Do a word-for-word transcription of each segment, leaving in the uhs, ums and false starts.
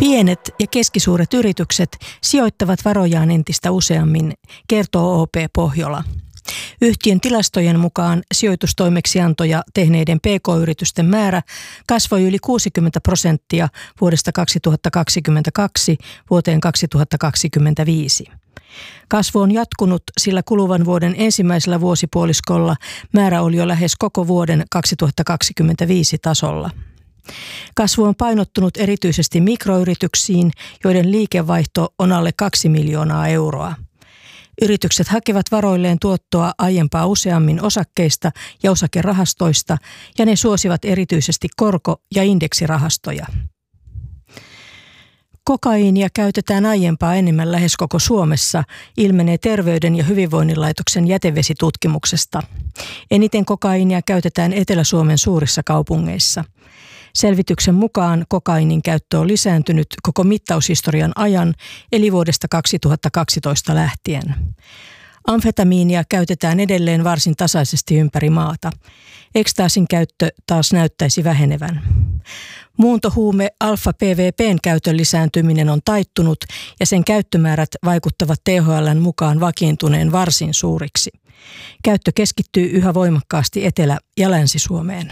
Pienet ja keskisuuret yritykset sijoittavat varojaan entistä useammin, kertoo O P Pohjola. Yhtiön tilastojen mukaan sijoitustoimeksiantoja tehneiden P K-yritysten määrä kasvoi yli kuusikymmentä prosenttia vuodesta kaksituhattakaksikymmentäkaksi vuoteen kaksituhattakaksikymmentäviisi. Kasvu on jatkunut, sillä kuluvan vuoden ensimmäisellä vuosipuoliskolla määrä oli jo lähes koko vuoden kaksituhattakaksikymmentäviisi tasolla. Kasvu on painottunut erityisesti mikroyrityksiin, joiden liikevaihto on alle kaksi miljoonaa euroa. Yritykset hakevat varoilleen tuottoa aiempaa useammin osakkeista ja osakerahastoista, ja ne suosivat erityisesti korko- ja indeksirahastoja. Kokaiinia käytetään aiempaa enemmän lähes koko Suomessa, ilmenee Terveyden ja hyvinvoinnin laitoksen jätevesitutkimuksesta. Eniten kokaiinia käytetään Etelä-Suomen suurissa kaupungeissa. Selvityksen mukaan kokaiinin käyttö on lisääntynyt koko mittaushistorian ajan, eli vuodesta kaksituhattakaksitoista lähtien. Amfetamiinia käytetään edelleen varsin tasaisesti ympäri maata. Ekstaasin käyttö taas näyttäisi vähenevän. Muuntohuume alfa-P V P:n käytön lisääntyminen on taittunut ja sen käyttömäärät vaikuttavat T H L:n mukaan vakiintuneen varsin suuriksi. Käyttö keskittyy yhä voimakkaasti Etelä- ja Länsi-Suomeen.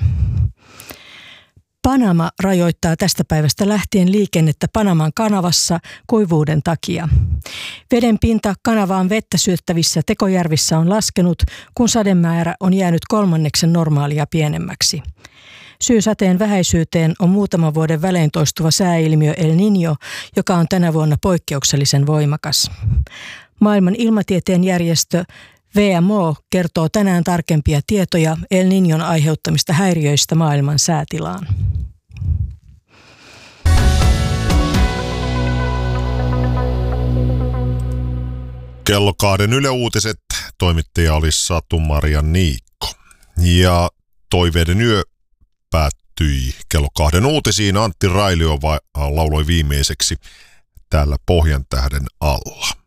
Panama rajoittaa tästä päivästä lähtien liikennettä Panaman kanavassa kuivuuden takia. Veden pinta kanavaan vettä syöttävissä tekojärvissä on laskenut, kun sademäärä on jäänyt kolmanneksen normaalia pienemmäksi. Syy sateen vähäisyyteen on muutaman vuoden välein toistuva sääilmiö El Niño, joka on tänä vuonna poikkeuksellisen voimakas. Maailman ilmatieteen järjestö W M O kertoo tänään tarkempia tietoja El Niñon aiheuttamista häiriöistä maailman säätilaan. Kello kahden Yle Uutiset, toimittaja oli Satu-Maria Niikko. Ja Toiveiden yö päättyi kello kahden uutisiin. Antti Railio lauloi viimeiseksi täällä Pohjantähden alla.